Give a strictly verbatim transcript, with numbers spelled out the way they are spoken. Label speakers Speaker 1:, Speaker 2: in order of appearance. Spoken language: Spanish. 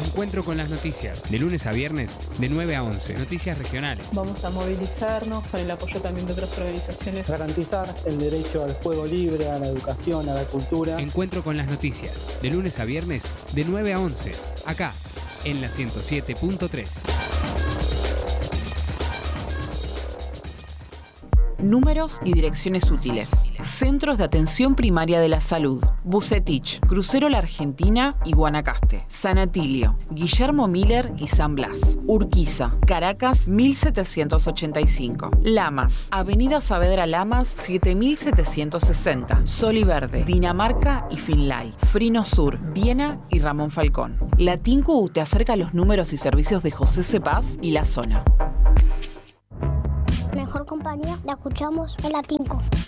Speaker 1: Encuentro con las noticias, de lunes a viernes, de nueve a once. Noticias regionales.
Speaker 2: Vamos a movilizarnos con el apoyo también de otras organizaciones.
Speaker 3: Garantizar el derecho al juego libre, a la educación, a la cultura.
Speaker 1: Encuentro con las noticias, de lunes a viernes, de nueve a once. Acá, en la ciento siete punto tres.
Speaker 4: Números y direcciones útiles. Centros de Atención Primaria de la Salud. Bucetich, Crucero La Argentina y Guanacaste. San Atilio, Guillermo Miller y San Blas. Urquiza, Caracas mil setecientos ochenta y cinco. Lamas, Avenida Saavedra Lamas siete mil setecientos sesenta. Sol y Verde, Dinamarca y Finlay. Frino Sur, Viena y Ramón Falcón. La Tinku te acerca a los números y servicios de José Cepaz y la zona.
Speaker 5: Mejor compañía la escuchamos en la Tinco.